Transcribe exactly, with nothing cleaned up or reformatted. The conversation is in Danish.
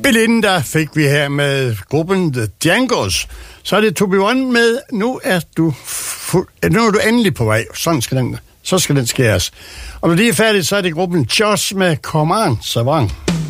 Belinda fik vi her med gruppen The Djangos. Så er det to be one med, nu er du, fu- nu er du endelig på vej. Sådan skal den, så skal den skæres. Og når de er færdige, så er det gruppen Josh med Come On, Savant.